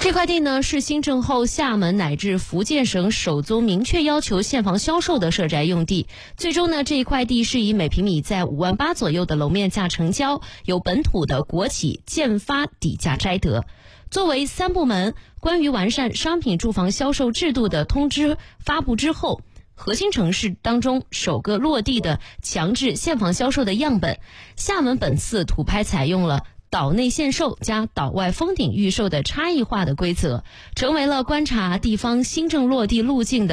这块地呢是新政后厦门乃至福建省首宗明确要求现房销售的社宅用地。最终呢，这一块地是以每平米在5万8左右的楼面价成交，由本土的国企建发底价摘得。作为3部门关于完善商品住房销售制度的通知发布之后，核心城市当中首个落地的强制现房销售的样本，厦门本次土拍采用了岛内限售加岛外封顶预售的差异化的规则，成为了观察地方新政落地路径的